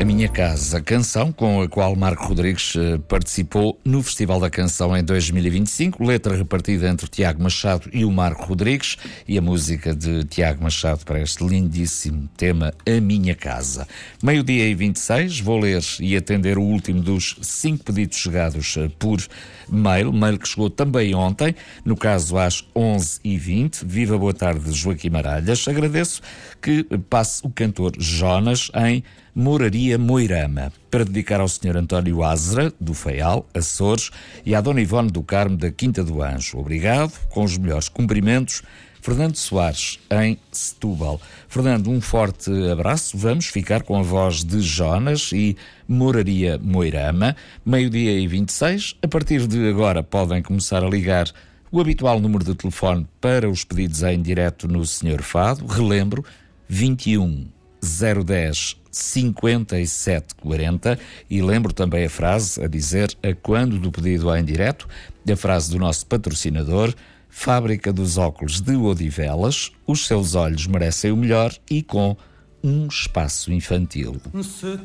A Minha Casa, canção com a qual Marco Rodrigues participou no Festival da Canção em 2025, letra repartida entre o Tiago Machado e o Marco Rodrigues, e a música de Tiago Machado para este lindíssimo tema, A Minha Casa. 12h26, vou ler e atender o último dos 5 pedidos chegados por mail que chegou também ontem, no caso às 11h20. Viva, boa tarde, Joaquim Maralhas. Agradeço que passe o cantor Jonas em Moraria Moirama, para dedicar ao Sr. António Ázera, do Faial, Açores, e à Dona Ivone do Carmo, da Quinta do Anjo. Obrigado, com os melhores cumprimentos, Fernando Soares, em Setúbal. Fernando, um forte abraço. Vamos ficar com a voz de Jonas e Moraria Moirama. 12h26. A partir de agora podem começar a ligar o habitual número de telefone para os pedidos em direto no Senhor Fado. Relembro, 21 010 5740, e lembro também a frase a dizer a quando do pedido em direto, a frase do nosso patrocinador, Fábrica dos Óculos de Odivelas, os seus olhos merecem o melhor e com um espaço infantil.